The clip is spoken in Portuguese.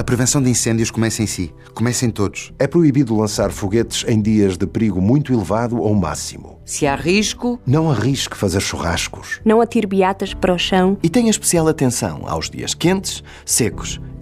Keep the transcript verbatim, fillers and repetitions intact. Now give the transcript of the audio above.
A prevenção de incêndios começa em si. Começa em todos. É proibido lançar foguetes em dias de perigo muito elevado ou máximo. Se há risco, não arrisque fazer churrascos. Não atire beatas para o chão. E tenha especial atenção aos dias quentes, secos